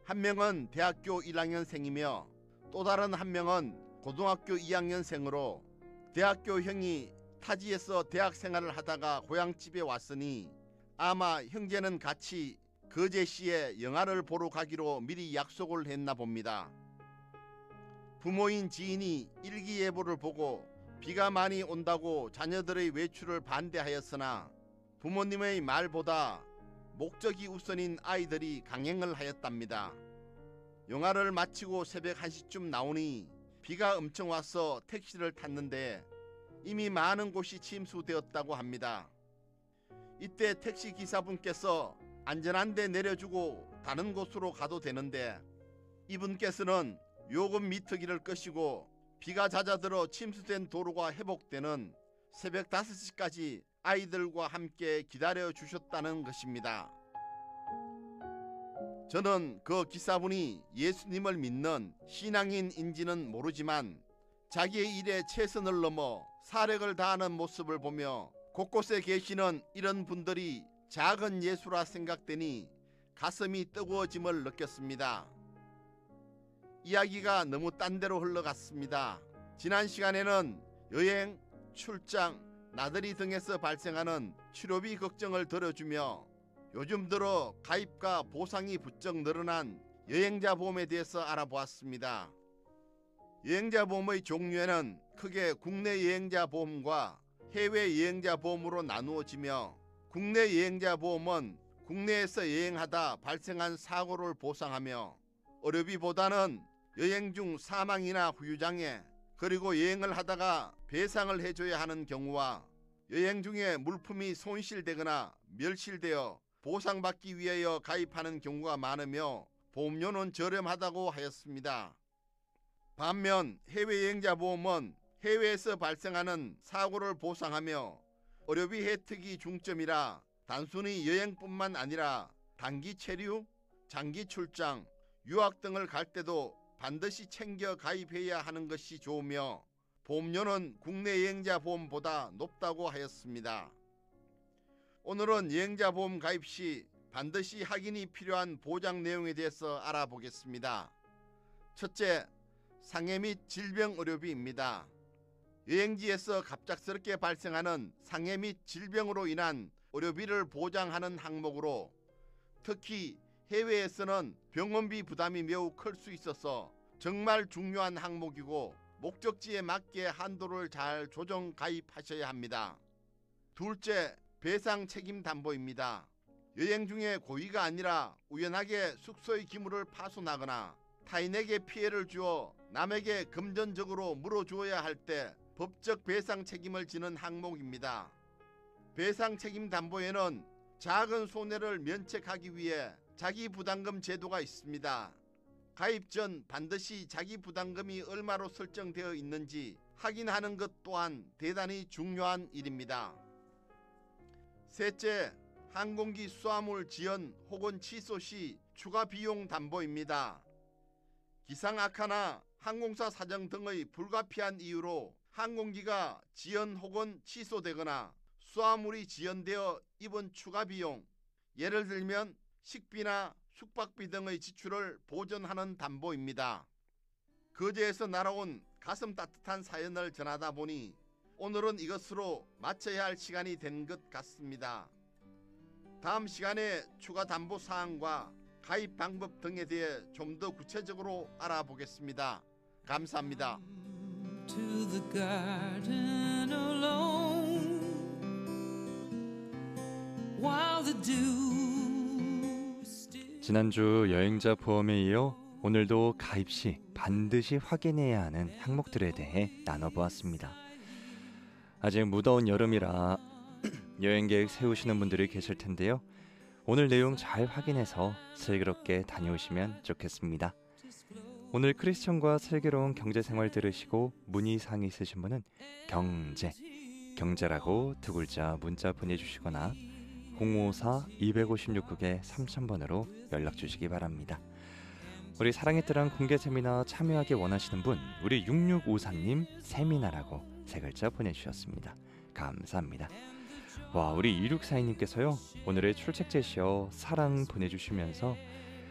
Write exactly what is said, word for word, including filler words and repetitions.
한 명은 대학교 일 학년생이며 또 다른 한 명은 고등학교 이 학년생으로 대학교 형이 타지에서 대학 생활을 하다가 고향집에 왔으니 아마 형제는 같이 거제시에 영화를 보러 가기로 미리 약속을 했나 봅니다. 부모인 지인이 일기예보를 보고 비가 많이 온다고 자녀들의 외출을 반대하였으나 부모님의 말보다 목적이 우선인 아이들이 강행을 하였답니다. 영화를 마치고 새벽 한 시쯤 나오니 비가 엄청 와서 택시를 탔는데 이미 많은 곳이 침수되었다고 합니다. 이때 택시 기사분께서 안전한 데 내려주고 다른 곳으로 가도 되는데 이분께서는 요금 미터기를 끄시고 비가 잦아들어 침수된 도로가 회복되는 새벽 다섯 시까지 아이들과 함께 기다려 주셨다는 것입니다. 저는 그 기사분이 예수님을 믿는 신앙인인지는 모르지만 자기의 일에 최선을 넘어 사력을 다하는 모습을 보며 곳곳에 계시는 이런 분들이 작은 예수라 생각되니 가슴이 뜨거워짐을 느꼈습니다. 이야기가 너무 딴 데로 흘러갔습니다. 지난 시간에는 여행, 출장, 나들이 등에서 발생하는 치료비 걱정을 들어주며 요즘 들어 가입과 보상이 부쩍 늘어난 여행자 보험에 대해서 알아보았습니다. 여행자 보험의 종류에는 크게 국내 여행자 보험과 해외 여행자 보험으로 나누어지며 국내 여행자 보험은 국내에서 여행하다 발생한 사고를 보상하며 의료비보다는 여행 중 사망이나 후유장애 그리고 여행을 하다가 배상을 해줘야 하는 경우와 여행 중에 물품이 손실되거나 멸실되어 보상받기 위하여 가입하는 경우가 많으며 보험료는 저렴하다고 하였습니다. 반면 해외여행자 보험은 해외에서 발생하는 사고를 보상하며 의료비 혜택이 중점이라 단순히 여행뿐만 아니라 단기 체류, 장기 출장, 유학 등을 갈 때도 반드시 챙겨 가입해야 하는 것이 좋으며 보험료는 국내 여행자 보험보다 높다고 하였습니다. 오늘은 여행자 보험 가입 시 반드시 확인이 필요한 보장 내용에 대해서 알아보겠습니다. 첫째, 상해 및 질병 의료비입니다. 여행지에서 갑작스럽게 발생하는 상해 및 질병으로 인한 의료비를 보장하는 항목으로 특히 해외에서는 병원비 부담이 매우 클 수 있어서 정말 중요한 항목이고 목적지에 맞게 한도를 잘 조정 가입하셔야 합니다. 둘째, 배상 책임 담보입니다. 여행 중에 고의가 아니라 우연하게 숙소의 기물을 파손하거나 타인에게 피해를 주어 남에게 금전적으로 물어주어야 할 때 법적 배상 책임을 지는 항목입니다. 배상 책임 담보에는 작은 손해를 면책하기 위해 자기 부담금 제도가 있습니다. 가입 전 반드시 자기 부담금이 얼마로 설정되어 있는지 확인하는 것 또한 대단히 중요한 일입니다. 셋째, 항공기 수화물 지연 혹은 취소 시 추가 비용 담보입니다. 기상 악화나 항공사 사정 등의 불가피한 이유로 항공기가 지연 혹은 취소되거나 수화물이 지연되어 입은 추가 비용, 예를 들면 식비나 숙박비 등의 지출을 보전하는 담보입니다. 거제에서 날아온 가슴 따뜻한 사연을 전하다 보니 오늘은 이것으로 마쳐야 할 시간이 된 것 같습니다. 다음 시간에 추가 담보 사항과 가입 방법 등에 대해 좀 더 구체적으로 알아보겠습니다. 감사합니다. To the garden alone while the dew still... 지난주 여행자 보험에 이어 오늘도 가입 시 반드시 확인해야 하는 항목들에 대해 나눠보았습니다. 아직 무더운 여름이라 여행 계획 세우시는 분들이 계실 텐데요. 오늘 내용 잘 확인해서 슬기롭게 다녀오시면 좋겠습니다. 오늘 크리스천과 슬기로운 경제생활 들으시고 문의사항이 있으신 분은 경제, 경제라고 두 글자 문자 보내주시거나 공오사 이오육 국에 삼천 번으로 연락주시기 바랍니다. 우리 사랑의 뜨랑 공개 세미나 참여하기 원하시는 분, 우리 육육오사 님 세미나라고 세 글자 보내주셨습니다. 감사합니다. 와, 우리 이육사이 님께서요 오늘의 출첵 제시어 사랑 보내주시면서